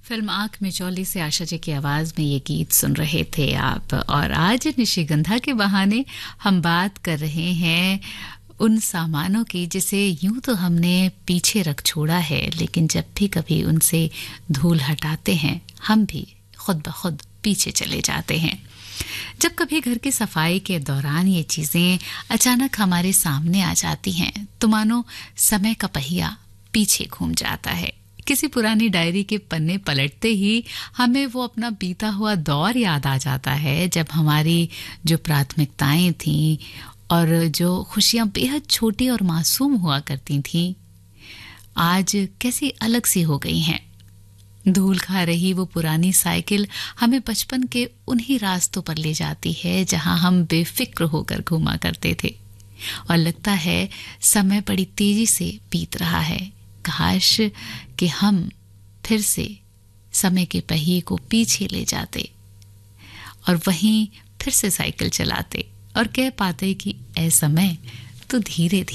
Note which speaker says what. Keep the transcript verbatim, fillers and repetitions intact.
Speaker 1: Film आंख मिचौली से आशा जी की आवाज में ये गीत सुन रहे थे आप। और आज निशिगंधा के बहाने हम बात कर रहे हैं उन सामानों की जिसे यूं तो हमने पीछे रख छोड़ा है, लेकिन जब भी कभी उनसे धूल हटाते हैं हम भी खुद ब खुद पीछे चले जाते हैं। जब कभी घर की सफाई के दौरान ये चीजें अचानक हमारे सामने आ जाती हैं तो मानो समय का पहिया पीछे घूम जाता है। किसी पुरानी डायरी के पन्ने पलटते ही हमें वो अपना बीता हुआ दौर याद आ जाता है, जब हमारी जो प्राथमिकताएं थीं और जो खुशियां बेहद छोटी और मासूम हुआ करती थीं आज कैसी अलग सी हो गई हैं। धूल खा रही वो पुरानी साइकिल हमें बचपन के उन्हीं रास्तों पर ले जाती है जहां हम बेफिक्र होकर घूमा करते थे, और लगता है समय बड़ी तेजी से बीत रहा है। काश कि हम फिर से समय के पहिए को पीछे ले जाते और वहीं फिर से साइकिल चलाते और कह पाते कि ऐ समय तो धीरे धीरे